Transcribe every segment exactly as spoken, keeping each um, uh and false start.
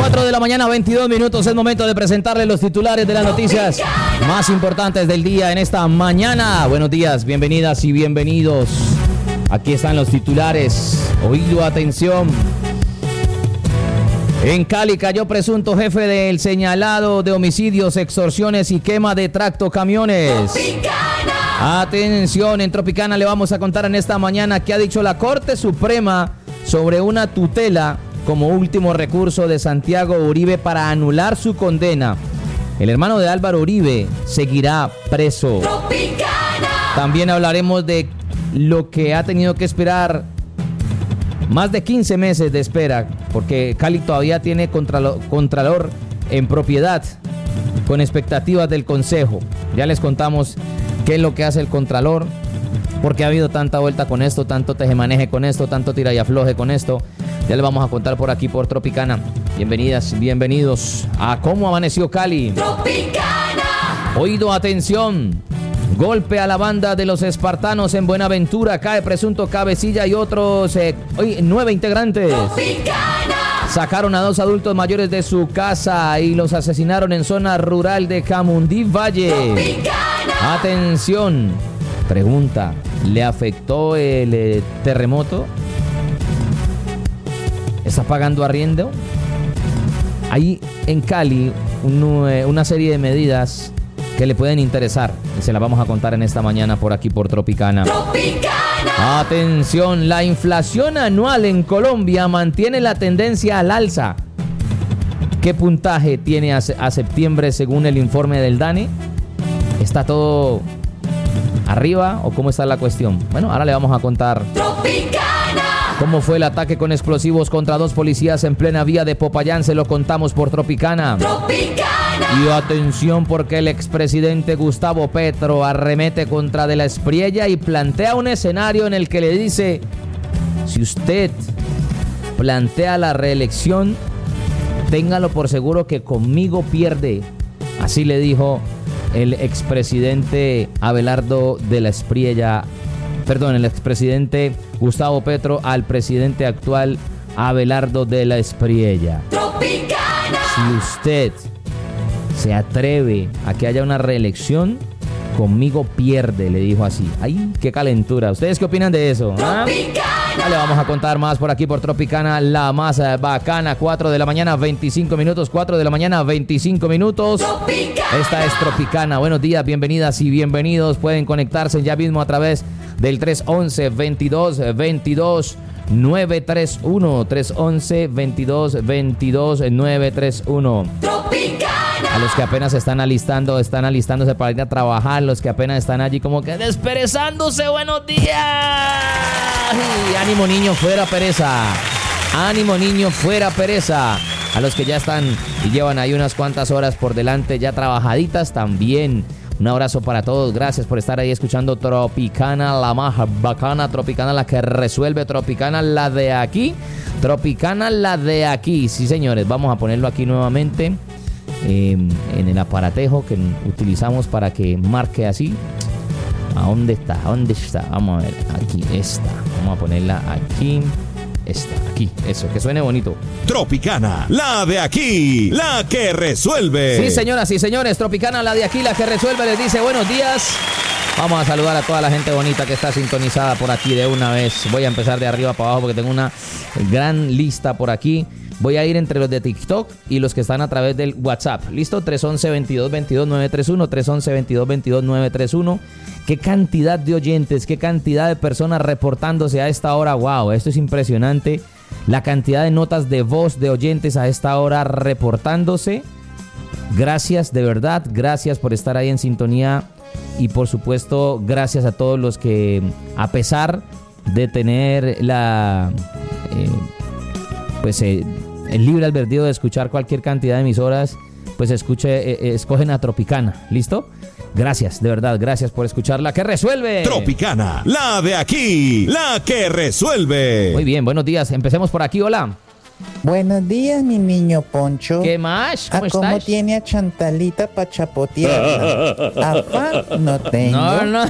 cuatro de la mañana, veintidós minutos. Es momento de presentarles los titulares de las noticias más importantes del día en esta mañana. Buenos días, bienvenidas y bienvenidos. Aquí están los titulares. Oído, atención. En Cali cayó presunto jefe del señalado de homicidios, extorsiones y quema de tractocamiones. Tropicana. Atención, en Tropicana le vamos a contar en esta mañana qué ha dicho la Corte Suprema sobre una tutela como último recurso de Santiago Uribe para anular su condena. El hermano de Álvaro Uribe seguirá preso. Tropicana. También hablaremos de lo que ha tenido que esperar más de quince meses de espera, porque Cali todavía tiene contralor, contralor en propiedad, con expectativas del Consejo. Ya les contamos qué es lo que hace el contralor, porque ha habido tanta vuelta con esto, tanto tejemaneje con esto, tanto tira y afloje con esto. Ya les vamos a contar por aquí por Tropicana. Bienvenidas, bienvenidos a Cómo Amaneció Cali. Tropicana. Oído, atención. Golpe a la banda de los espartanos en Buenaventura. Cae presunto cabecilla y otros eh, nueve integrantes. Tropicana. Sacaron a dos adultos mayores de su casa y los asesinaron en zona rural de Camundí Valle. Tropicana. Atención. Pregunta, ¿le afectó el eh, terremoto? ¿Está pagando arriendo? Hay en Cali un, una serie de medidas que le pueden interesar y se las vamos a contar en esta mañana por aquí por Tropicana. Tropicana. Atención, la inflación anual en Colombia mantiene la tendencia al alza. ¿Qué puntaje tiene a, a septiembre según el informe del DANE? ¿Está todo arriba o cómo está la cuestión? Bueno, ahora le vamos a contar. Tropicana. ¿Cómo fue el ataque con explosivos contra dos policías en plena vía de Popayán? Se lo contamos por Tropicana. Tropicana. Y atención, porque el expresidente Gustavo Petro arremete contra De la Espriella y plantea un escenario en el que le dice: si usted plantea la reelección, téngalo por seguro que conmigo pierde. Así le dijo el expresidente Abelardo De la Espriella, perdón, el expresidente Gustavo Petro al presidente actual Abelardo De la Espriella. Tropicana. Si usted se atreve a que haya una reelección, conmigo pierde, le dijo así. ¡Ay, qué calentura! ¿Ustedes qué opinan de eso? ¿Ah? Ya le vamos a contar más por aquí por Tropicana, la más bacana. cuatro de la mañana, veinticinco minutos. cuatro de la mañana, veinticinco minutos. Tropicana. Esta es Tropicana. Buenos días, bienvenidas y bienvenidos. Pueden conectarse ya mismo a través del tres once, veintidós, veintidós, nueve tres uno. tres once, veintidós, veintidós, nueve tres uno. Tropicana. A los que apenas están alistando, están alistándose para ir a trabajar, los que apenas están allí como que desperezándose, buenos días. Ay, ánimo niño, fuera pereza. Ánimo niño, fuera pereza. A los que ya están y llevan ahí unas cuantas horas por delante ya trabajaditas también. Un abrazo para todos, gracias por estar ahí escuchando Tropicana, la más bacana, Tropicana la que resuelve, Tropicana la de aquí, Tropicana la de aquí. Sí, señores, vamos a ponerlo aquí nuevamente eh, en el aparatejo que utilizamos para que marque así. ¿A dónde está? ¿A dónde está? Vamos a ver, aquí está. Vamos a ponerla aquí. Esta, aquí, eso, que suene bonito. Tropicana, la de aquí, la que resuelve. Sí, señoras y señores, Tropicana, la de aquí, la que resuelve, les dice buenos días. Vamos a saludar a toda la gente bonita que está sintonizada por aquí de una vez. Voy a empezar de arriba para abajo porque tengo una gran lista por aquí. Voy a ir entre los de TikTok y los que están a través del WhatsApp. ¿Listo? tres once, veintidós, veintidós, nueve tres uno. tres once, veintidós, veintidós, nueve tres uno. Qué cantidad de oyentes, qué cantidad de personas reportándose a esta hora. Wow, esto es impresionante. La cantidad de notas de voz de oyentes a esta hora reportándose. Gracias, de verdad, gracias por estar ahí en sintonía. Y por supuesto, gracias a todos los que, a pesar de tener la... Eh, pues eh, el libre albedrío de escuchar cualquier cantidad de emisoras, pues escuche, eh, escogen a Tropicana. ¿Listo? Gracias, de verdad, gracias por escuchar la que resuelve. Tropicana, la de aquí, la que resuelve. Muy bien, buenos días. Empecemos por aquí, hola. Buenos días, mi niño Poncho. ¿Qué más? ¿Cómo ¿A cómo estás? tiene a Chantalita pa' chapotearla? Afán no tengo. No, no.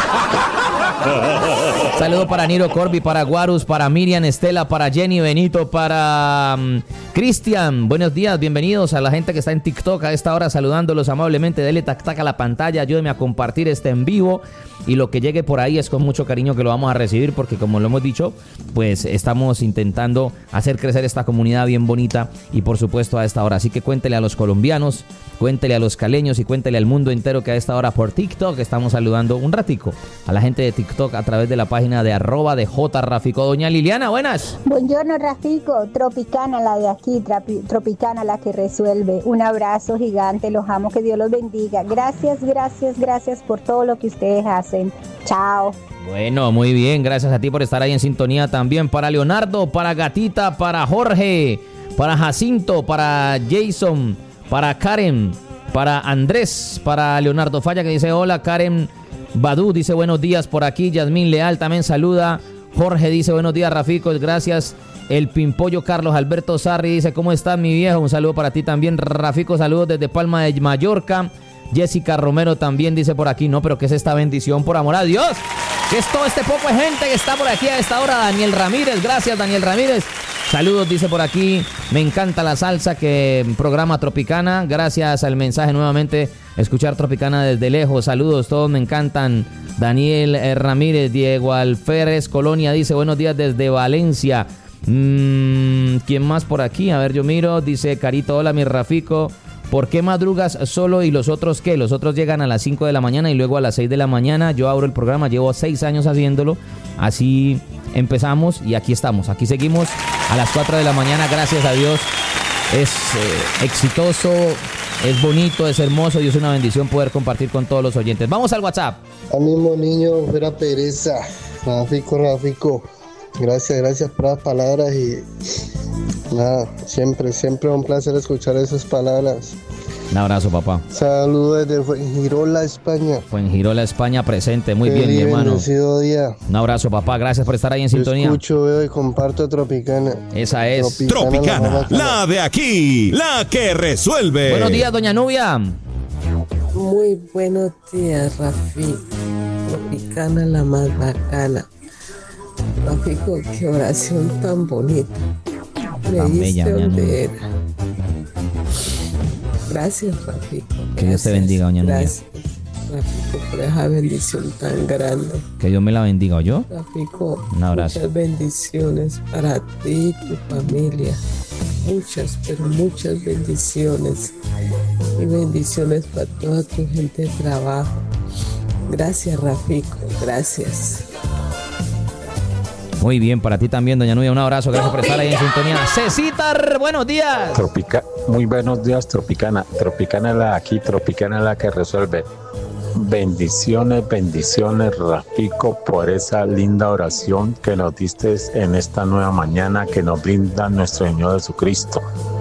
Saludo para Niro Corby, para Guarus, para Miriam Estela, para Jenny Benito, para um, Cristian. Buenos días, bienvenidos a la gente que está en TikTok a esta hora, saludándolos amablemente. Dele tac tac a la pantalla, ayúdeme a compartir este en vivo. Y lo que llegue por ahí es con mucho cariño que lo vamos a recibir, porque como lo hemos dicho, pues estamos intentando hacer crecer esta comunidad bien bonita y por supuesto a esta hora. Así que cuéntele a los colombianos, cuéntele a los caleños y cuéntele al mundo entero que a esta hora por TikTok estamos saludando un ratico a la gente de TikTok a través de la página de arroba de J Rafico. Doña Liliana, buenas. Buongiorno Rafico, Tropicana la de aquí, trapi, Tropicana la que resuelve. Un abrazo gigante, los amo, que Dios los bendiga. Gracias, gracias, gracias por todo lo que ustedes hacen. Chao. Bueno, muy bien, gracias a ti por estar ahí en sintonía también. Para Leonardo, para Gatita, para Jorge, para Jacinto, para Jason, para Karen, para Andrés, para Leonardo Falla que dice hola. Karen Badú dice buenos días por aquí. Yasmín Leal también saluda. Jorge dice buenos días Rafico, gracias. El Pimpollo Carlos Alberto Sarri dice ¿cómo estás mi viejo? Un saludo para ti también Rafico, saludos desde Palma de Mallorca. Jessica Romero también dice por aquí, no, pero ¿qué es esta bendición? Por amor a Dios, ¿qué es todo este poco de gente que está por aquí a esta hora? Daniel Ramírez, gracias Daniel Ramírez. Saludos, dice por aquí, me encanta la salsa que programa Tropicana, gracias al mensaje nuevamente, escuchar Tropicana desde lejos, saludos, todos me encantan. Daniel eh, Ramírez, Diego Alférez Colonia dice buenos días desde Valencia. Mm, ¿Quién más por aquí? A ver, yo miro, dice Carito, hola mi Rafico. ¿Por qué madrugas solo y los otros qué? Los otros llegan a las cinco de la mañana y luego a las seis de la mañana. Yo abro el programa, llevo seis años haciéndolo. Así empezamos y aquí estamos. Aquí seguimos a las cuatro de la mañana, gracias a Dios. Es eh, exitoso, es bonito, es hermoso y es una bendición poder compartir con todos los oyentes. Vamos al WhatsApp. Al mismo niño, fuera pereza. Rafico, Rafico. Gracias, gracias por las palabras y nada, siempre, siempre un placer escuchar esas palabras. Un abrazo, papá. Saludos desde Fuengirola, España. Fuengirola, España presente, muy Feliz bien, mi hermano. Bendecido día. Un abrazo, papá, gracias por estar ahí en Yo sintonía. escucho, veo y comparto Tropicana. Esa es. Tropicana, Tropicana la, la de aquí, la que resuelve. Buenos días, doña Nubia. Muy buenos días, Rafi. Tropicana la más bacana. Rafico, qué oración tan bonita. Me Tan bella, diste doña donde Nubia. era. Gracias, Rafico. Que Dios te bendiga, doña Nubia. Gracias, Rafico, por esa bendición tan grande. Que Dios me la bendiga, ¿oyó? Rafico, Un abrazo. muchas bendiciones para ti y tu familia. Muchas, pero muchas bendiciones. Y bendiciones para toda tu gente de trabajo. Gracias, Rafico. Gracias. Muy bien, para ti también, doña Nubia, un abrazo, gracias por estar ahí en sintonía. Cecita, buenos días. Tropica, muy buenos días, Tropicana. Tropicana la de aquí, Tropicana la que resuelve. Bendiciones, bendiciones, Rafico, por esa linda oración que nos diste en esta nueva mañana que nos brinda nuestro Señor Jesucristo.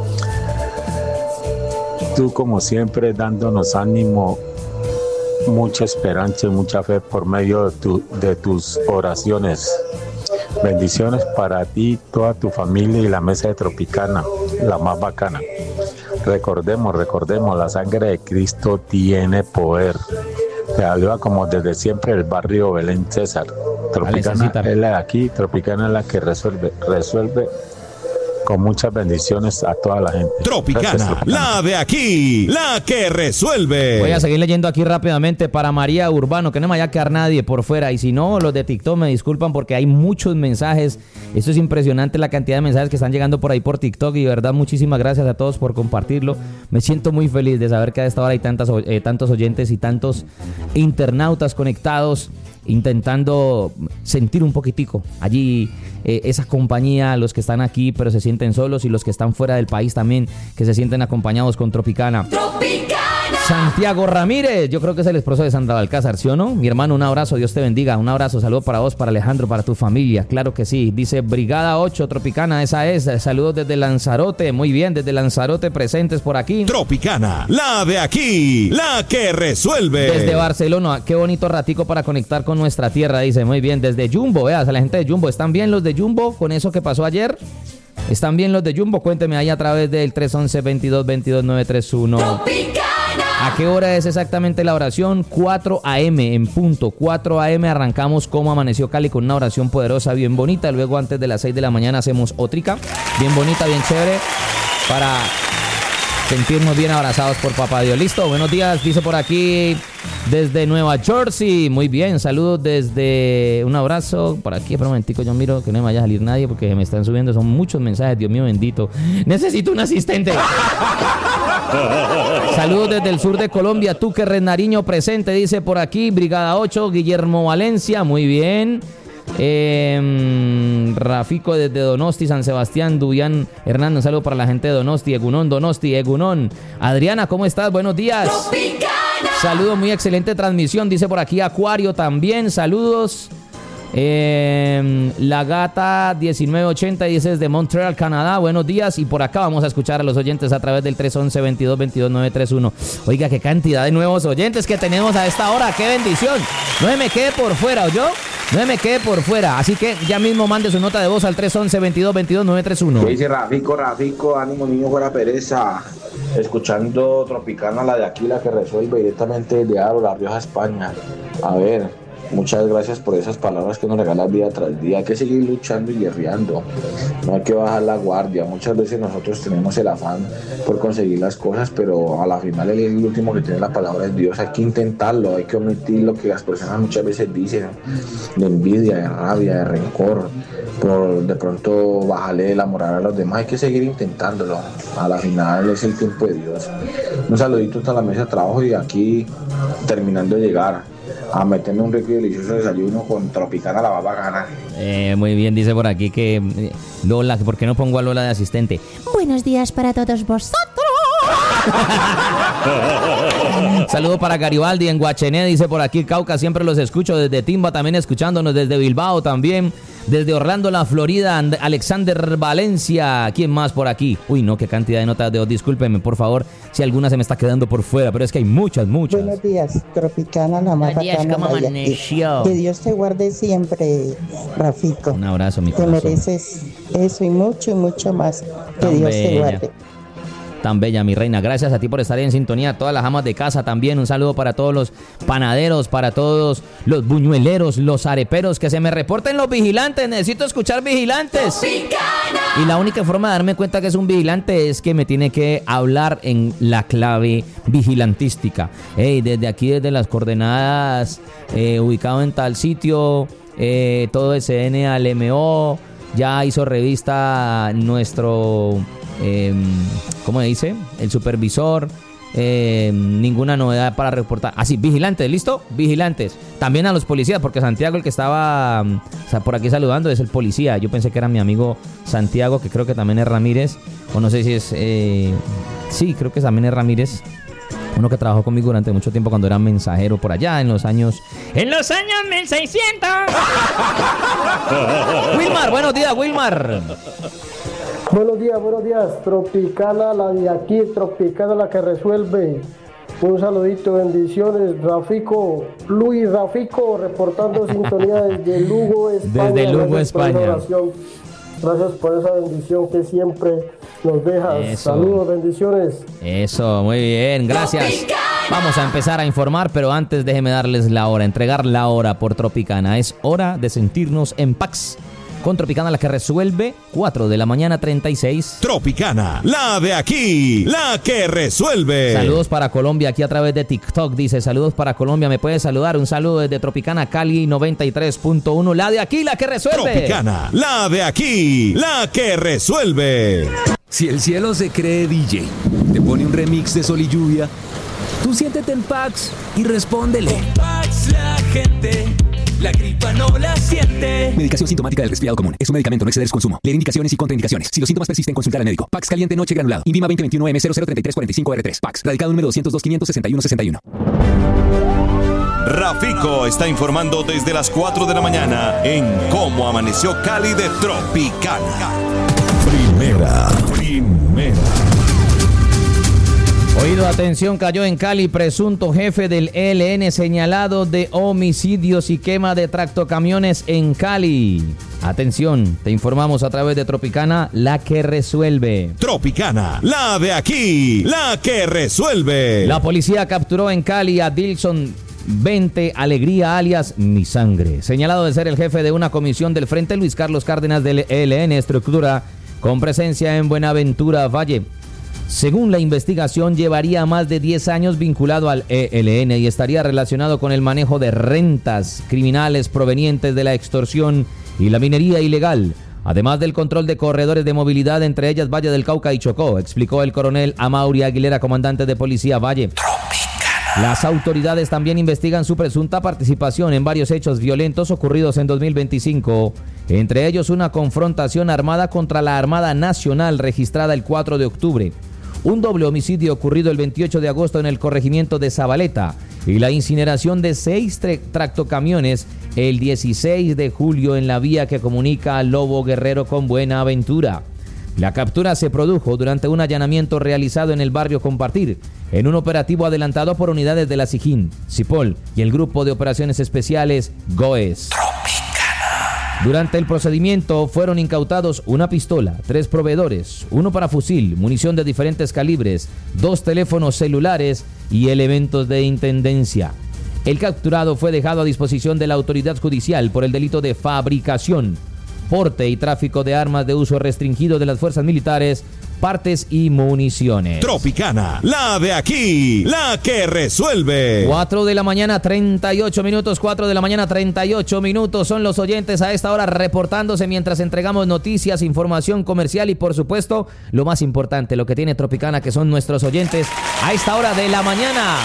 Tú, como siempre, dándonos ánimo, mucha esperanza y mucha fe por medio de, tu, de tus oraciones. Bendiciones para ti, toda tu familia y la mesa de Tropicana, la más bacana. Recordemos, recordemos, la sangre de Cristo tiene poder. Te saluda como desde siempre el barrio Belén César. Tropicana es la de aquí, Tropicana es la que resuelve, resuelve con muchas bendiciones a toda la gente. Tropicana, Gracias, Tropicana, la de aquí, la que resuelve. Voy a seguir leyendo aquí rápidamente para María Urbano, que no me vaya a quedar nadie por fuera. Y si no, los de TikTok me disculpan porque hay muchos mensajes. Esto es impresionante la cantidad de mensajes que están llegando por ahí por TikTok. Y de verdad, muchísimas gracias a todos por compartirlo. Me siento muy feliz de saber que a esta hora hay tantas, eh, tantos oyentes y tantos internautas conectados, intentando sentir un poquitico allí eh, esa compañía, los que están aquí pero se sienten solos y los que están fuera del país también, que se sienten acompañados con Tropicana. ¡Tropicana! Santiago Ramírez, yo creo que es el esposo de Sandra Balcázar, ¿sí o no? Mi hermano, un abrazo, Dios te bendiga, un abrazo, saludo para vos, para Alejandro, para tu familia, claro que sí. Dice Brigada ocho, Tropicana, esa es, saludos desde Lanzarote, muy bien, desde Lanzarote presentes por aquí. Tropicana, la de aquí, la que resuelve. Desde Barcelona, qué bonito ratico para conectar con nuestra tierra, dice, muy bien, desde Jumbo, veas, a la gente de Jumbo, ¿están bien los de Jumbo con eso que pasó ayer? ¿Están bien los de Jumbo? Cuénteme ahí a través del tres once, veintidós veintidós, nueve tres uno. ¿A qué hora es exactamente la oración? cuatro a.m. en punto. cuatro a.m. arrancamos Cómo Amaneció Cali con una oración poderosa, bien bonita. Luego antes de las seis de la mañana hacemos otrica, bien bonita, bien chévere, para sentirnos bien abrazados por Papá Dios. Listo, buenos días, dice por aquí desde Nueva Jersey. Muy bien, saludos desde... Un abrazo por aquí, pero un momentico, yo miro que no me vaya a salir nadie porque me están subiendo, son muchos mensajes, Dios mío bendito. Necesito un asistente. Saludos desde el sur de Colombia, Tuque Nariño presente, dice por aquí, Brigada ocho, Guillermo Valencia, muy bien. Eh, Rafico desde Donosti, San Sebastián, Dubián Hernando, un saludo para la gente de Donosti, Egunón, Donosti, Egunón. Adriana, ¿cómo estás? Buenos días. Tropicana. Saludos, muy excelente transmisión, dice por aquí Acuario también, saludos. Eh, la Gata diecinueve ochenta dice desde Montreal, Canadá, buenos días. Y por acá vamos a escuchar a los oyentes a través del tres once, veintidós veintidós, nueve tres uno. Oiga, qué cantidad de nuevos oyentes que tenemos a esta hora, qué bendición. No me quede por fuera, ¿oyó? No me quede por fuera, así que ya mismo mande su nota de voz al tres once, veintidós veintidós, nueve tres uno. Dice Rafico, Rafico, ánimo niño, fuera pereza. Escuchando Tropicana, la de aquí, la que resuelve directamente de Aro, La Rioja, España. A ver, muchas gracias por esas palabras que nos regalas día tras día. Hay que seguir luchando y guerreando. No hay que bajar la guardia. Muchas veces nosotros tenemos el afán por conseguir las cosas, pero a la final el, el último que tiene la palabra es Dios. Hay que intentarlo, hay que omitir lo que las personas muchas veces dicen, de envidia, de rabia, de rencor, por de pronto bajarle la moral a los demás. Hay que seguir intentándolo. A la final es el tiempo de Dios. Un saludito hasta la mesa de trabajo y aquí terminando de llegar a meterme un rico y delicioso desayuno con Tropicana, la baba gana. Eh, muy bien, dice por aquí que eh, Lola, ¿por qué no pongo a Lola de asistente? Buenos días para todos vosotros. Saludo para Garibaldi en Guachené, dice por aquí Cauca, siempre los escucho desde Timba, también escuchándonos desde Bilbao también, desde Orlando, la Florida, Alexander Valencia, ¿quién más por aquí? Uy, no, qué cantidad de notas de voz, discúlpenme por favor si alguna se me está quedando por fuera, pero es que hay muchas, muchas. Buenos días, Tropicana, la más bacana. ¿Cómo amaneció? Que Dios te guarde siempre, Rafico. Un abrazo, mi te corazón. Te mereces eso y mucho y mucho más. Que Tan Dios bella. te guarde. Tan bella, mi reina. Gracias a ti por estar en sintonía. Todas las amas de casa también. Un saludo para todos los panaderos, para todos los buñueleros, los areperos. Que se me reporten los vigilantes. Necesito escuchar vigilantes. Tropicana. Y la única forma de darme cuenta que es un vigilante es que me tiene que hablar en la clave vigilantística. Hey, desde aquí, desde las coordenadas, eh, ubicado en tal sitio, eh, todo S N al M O. Ya hizo revista nuestro... Eh, ¿cómo dice? El supervisor, eh, ninguna novedad para reportar. Así, ah, vigilantes, ¿listo? Vigilantes. También a los policías, porque Santiago, el que estaba o sea, por aquí saludando, es el policía. Yo pensé que era mi amigo Santiago, que creo que también es Ramírez, o no sé si es... Eh, sí, creo que también es Ramírez. Uno que trabajó conmigo durante mucho tiempo cuando era mensajero por allá en los años... ¡En los años mil seiscientos! Wilmar, buenos días, Wilmar. Buenos días, buenos días. Tropicana, la de aquí, Tropicana, la que resuelve. Un saludito, bendiciones. Rafico, Luis Rafico, reportando sintonía desde Lugo, España. Desde Lugo, Gracias España. Por esa oración. Gracias por esa bendición que siempre nos dejas. Eso. Saludos, bendiciones. Eso, muy bien, gracias. Vamos a empezar a informar, pero antes déjeme darles la hora, entregar la hora por Tropicana. Es hora de sentirnos en paz. Con Tropicana, la que resuelve, cuatro de la mañana, treinta y seis. Tropicana, la de aquí, la que resuelve. Saludos para Colombia, aquí a través de TikTok, dice, saludos para Colombia, me puede saludar, un saludo desde Tropicana, Cali noventa y tres punto uno, la de aquí, la que resuelve. Tropicana, la de aquí, la que resuelve. Si el cielo se cree D J, te pone un remix de Sol y Lluvia, tú siéntete en Pax y respóndele. Con Pax la gente... la gripa no la siente. Medicación sintomática del resfriado común. Es un medicamento, no exceder su consumo. Leer indicaciones y contraindicaciones. Si los síntomas persisten, consultar al médico. Pax caliente noche granulado. Invima veinte veintiuno M cero cero treinta y tres cuarenta y cinco R tres. Pax. Radicado número doscientos dos, quinientos sesenta y uno, sesenta y uno. Rafico está informando desde las cuatro de la mañana en Cómo Amaneció Cali de Tropicana. Primera, primera. Oído Atención, cayó en Cali presunto jefe del E L N señalado de homicidios y quema de tractocamiones en Cali. Atención, te informamos a través de Tropicana, la que resuelve. Tropicana, la de aquí, la que resuelve. La policía capturó en Cali a Dilson veinte Alegría alias Mi Sangre, señalado de ser el jefe de una comisión del Frente Luis Carlos Cárdenas del E L N estructura con presencia en Buenaventura Valle. Según la investigación, llevaría más de diez años vinculado al E L N y estaría relacionado con el manejo de rentas criminales provenientes de la extorsión y la minería ilegal, además del control de corredores de movilidad, entre ellas Valle del Cauca y Chocó, explicó el coronel Amaury Aguilera, comandante de Policía Valle. Las autoridades también investigan su presunta participación en varios hechos violentos ocurridos en dos mil veinticinco, entre ellos una confrontación armada contra la Armada Nacional registrada el cuatro de octubre, un doble homicidio ocurrido el veintiocho de agosto en el corregimiento de Zabaleta y la incineración de seis tra- tractocamiones el dieciséis de julio en la vía que comunica a Lobo Guerrero con Buenaventura. La captura se produjo durante un allanamiento realizado en el barrio Compartir, en un operativo adelantado por unidades de la SIJIN, CIPOL y el Grupo de Operaciones Especiales GOES. Durante el procedimiento fueron incautados una pistola, tres proveedores, uno para fusil, munición de diferentes calibres, dos teléfonos celulares y elementos de intendencia. El capturado fue dejado a disposición de la autoridad judicial por el delito de fabricación, porte y tráfico de armas de uso restringido de las fuerzas militares, partes y municiones. Tropicana, la de aquí, la que resuelve. cuatro de la mañana, treinta y ocho minutos, cuatro de la mañana, treinta y ocho minutos. Son los oyentes a esta hora reportándose mientras entregamos noticias, información comercial y, por supuesto, lo más importante, lo que tiene Tropicana, que son nuestros oyentes a esta hora de la mañana.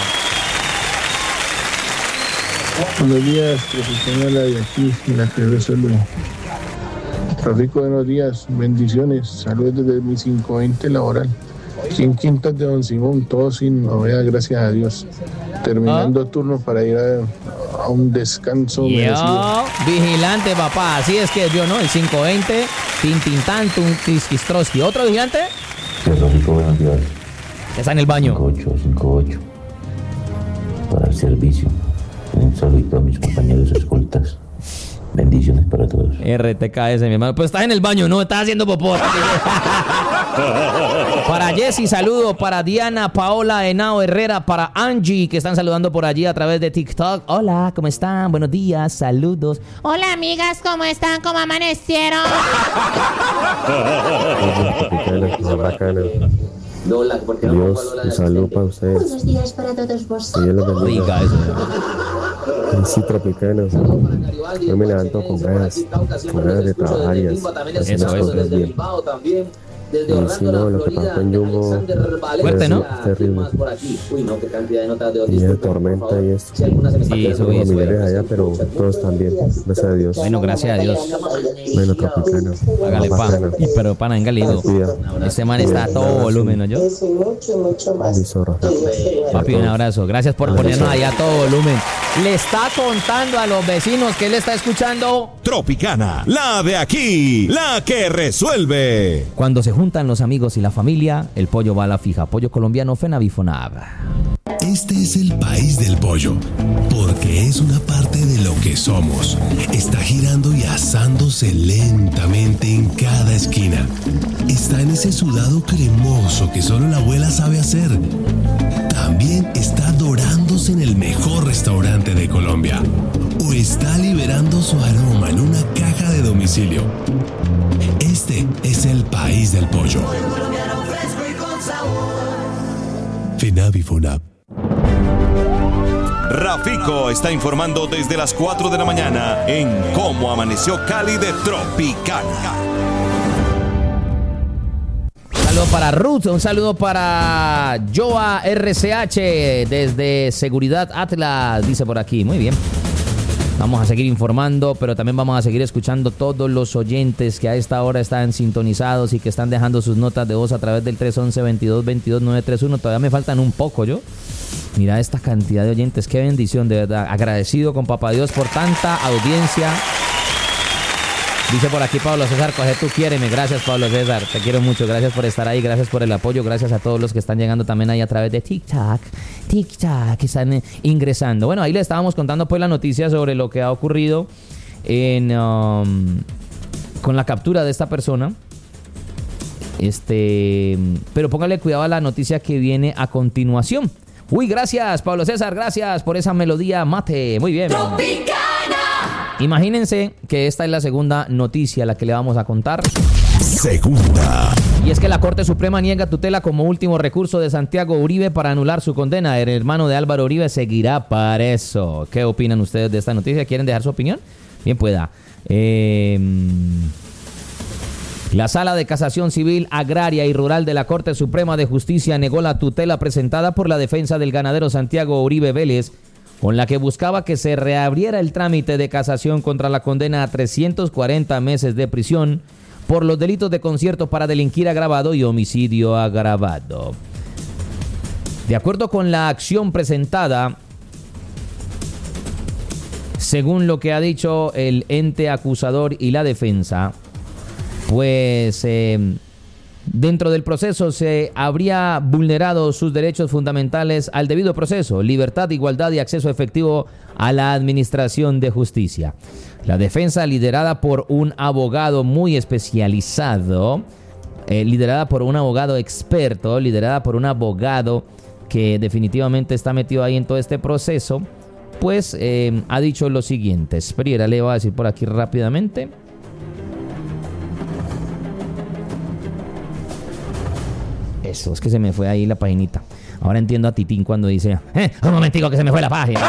Buenos días, Tropicana, la de aquí, la que resuelve. Rico, buenos días, bendiciones, saludos desde mi quinientos veinte laboral, sin Quintas de Don Simón, todo sin novedad, gracias a Dios, terminando ¿Ah? turno para ir a, a un descanso Yo, merecido. Vigilante, papá, así es que yo, ¿no? El quinientos veinte, Tintintán, Tisquistroski. ¿Otro vigilante? Rico, buenos días. Está en el baño. cinco ocho, cinco ocho, para el servicio. Un saludito a mis compañeros escoltas. Bendiciones para todos. R T K S, mi hermano. Pues estás en el baño, no, estás haciendo popó. Para Jessy, saludo. Para Diana, Paola, Henao Herrera. Para Angie, que están saludando por allí a través de TikTok. Hola, ¿cómo están? Buenos días, saludos. Hola, amigas, ¿cómo están? ¿Cómo amanecieron? Dios, un saludo para ustedes. Buenos días para todos vosotros. Dios los bendiga. Sí, Tropicana. Yo me levanto con ganas, con ganas de trabajar y hacer las cosas bien. Y si no, lo que pasó en Jumbo fuerte, ¿no? Es terrible. Y de tormenta y esto. Sí, eso es. es. Familiares allá, pero todos están bien. Gracias a Dios. Bueno, gracias a Dios. Bueno, Tropicana. Hágale, pa. Y pero, pana, venga, le digo. Este man está a todo volumen, ¿no? Yo. Papi, un abrazo. Gracias por ponernos allá a todo volumen. Le está contando a los vecinos que él está escuchando Tropicana, la de aquí, la que resuelve. Cuando se juntan los amigos y la familia, el pollo va a la fija. Pollo colombiano Fenavifonab. Este es el país del pollo, porque es una parte de lo que somos. Está girando y asándose lentamente en cada esquina. Está en ese sudado cremoso que solo la abuela sabe hacer. También está dorándose en el mejor restaurante de Colombia. O está liberando su aroma en una caja de domicilio. Este es el país del pollo. Fenavifonab. Rafico está informando desde las cuatro de la mañana en Cómo Amaneció Cali de Tropicana. Un saludo para Ruth, un saludo para Joa R C H desde Seguridad Atlas, dice por aquí. Muy bien. Vamos a seguir informando, pero también vamos a seguir escuchando todos los oyentes que a esta hora están sintonizados y que están dejando sus notas de voz a través del tres once, veintidós veintidós, nueve treinta y uno. Todavía me faltan un poco, yo. Mira esta cantidad de oyentes, qué bendición, de verdad. Agradecido con Papá Dios por tanta audiencia. Dice por aquí Pablo César, coge tú quiéreme. Gracias, Pablo César, te quiero mucho. Gracias por estar ahí, gracias por el apoyo. Gracias a todos los que están llegando también ahí a través de TikTok. TikTok, que están eh, ingresando. Bueno, ahí le estábamos contando pues la noticia sobre lo que ha ocurrido en um, con la captura de esta persona. Este, pero póngale cuidado a la noticia que viene a continuación. Uy, gracias, Pablo César, gracias por esa melodía mate. Muy bien. Tropicana. Imagínense que esta es la segunda noticia a la que le vamos a contar. Segunda. Y es que la Corte Suprema niega tutela como último recurso de Santiago Uribe para anular su condena. El hermano de Álvaro Uribe seguirá preso. ¿Qué opinan ustedes de esta noticia? ¿Quieren dejar su opinión? Bien pueda. Eh... La Sala de Casación Civil, Agraria y Rural de la Corte Suprema de Justicia negó la tutela presentada por la defensa del ganadero Santiago Uribe Vélez, con la que buscaba que se reabriera el trámite de casación contra la condena a trescientos cuarenta meses de prisión por los delitos de concierto para delinquir agravado y homicidio agravado. De acuerdo con la acción presentada, según lo que ha dicho el ente acusador y la defensa, pues eh, dentro del proceso se habría vulnerado sus derechos fundamentales al debido proceso, libertad, igualdad y acceso efectivo a la administración de justicia. La defensa, liderada por un abogado muy especializado, eh, liderada por un abogado experto, liderada por un abogado que definitivamente está metido ahí en todo este proceso, pues eh, ha dicho lo siguiente. Espera, le voy a decir por aquí rápidamente. Eso, es que se me fue ahí la paginita. Ahora entiendo a Titín cuando dice, eh, un momentico que se me fue la página.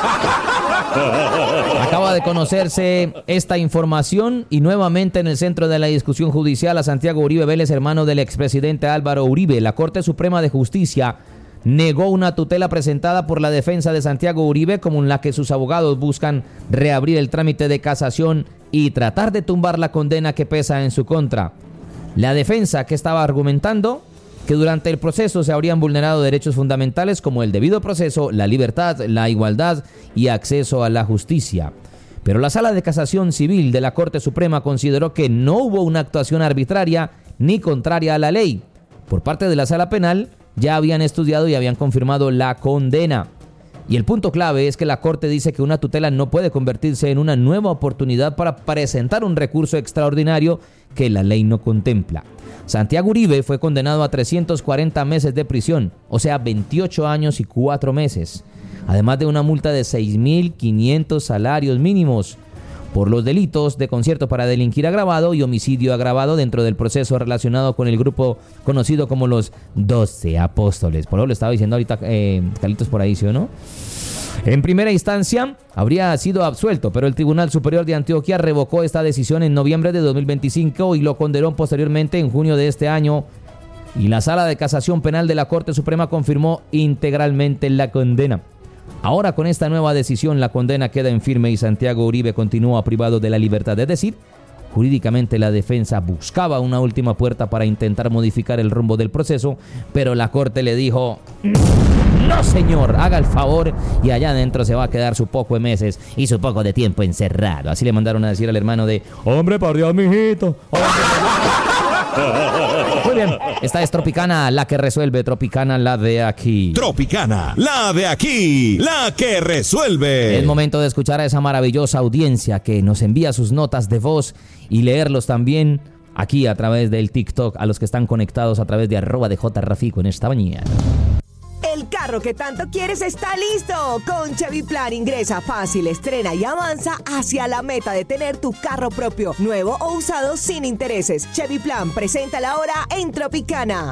Acaba de conocerse esta información y nuevamente en el centro de la discusión judicial a Santiago Uribe Vélez, hermano del expresidente Álvaro Uribe. La Corte Suprema de Justicia negó una tutela presentada por la defensa de Santiago Uribe, como en la que sus abogados buscan reabrir el trámite de casación y tratar de tumbar la condena que pesa en su contra. La defensa, que estaba argumentando que durante el proceso se habrían vulnerado derechos fundamentales como el debido proceso, la libertad, la igualdad y acceso a la justicia. Pero la Sala de Casación Civil de la Corte Suprema consideró que no hubo una actuación arbitraria ni contraria a la ley. Por parte de la Sala Penal ya habían estudiado y habían confirmado la condena. Y el punto clave es que la Corte dice que una tutela no puede convertirse en una nueva oportunidad para presentar un recurso extraordinario que la ley no contempla. Santiago Uribe fue condenado a trescientos cuarenta meses de prisión, o sea, veintiocho años y cuatro meses, además de una multa de seis mil quinientos salarios mínimos por los delitos de concierto para delinquir agravado y homicidio agravado dentro del proceso relacionado con el grupo conocido como los doce apóstoles. Por eso lo estaba diciendo ahorita eh, Carlitos por ahí, ¿sí o no? En primera instancia habría sido absuelto, pero el Tribunal Superior de Antioquia revocó esta decisión en noviembre de dos mil veinticinco y lo condenó posteriormente en junio de este año. Y la Sala de Casación Penal de la Corte Suprema confirmó integralmente la condena. Ahora, con esta nueva decisión, la condena queda en firme y Santiago Uribe continúa privado de la libertad. Es decir, jurídicamente la defensa buscaba una última puerta para intentar modificar el rumbo del proceso, pero la Corte le dijo: no, señor, haga el favor y allá adentro se va a quedar su poco de meses y su poco de tiempo encerrado. Así le mandaron a decir al hermano de: hombre, por Dios, mijito. Muy bien, esta es Tropicana, la que resuelve. Tropicana, la de aquí. Tropicana, la de aquí, la que resuelve. Es momento de escuchar a esa maravillosa audiencia que nos envía sus notas de voz y leerlos también aquí a través del TikTok, a los que están conectados a través de arroba de J Rafico en esta mañana. El carro que tanto quieres está listo. Con Chevy Plan ingresa fácil, estrena y avanza hacia la meta de tener tu carro propio, nuevo o usado sin intereses. Chevy Plan, presenta la hora en Tropicana.